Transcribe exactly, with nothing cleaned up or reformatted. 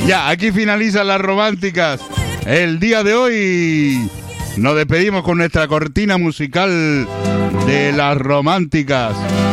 Ya, aquí finalizan las románticas. El día de hoy nos despedimos con nuestra cortina musical de las románticas.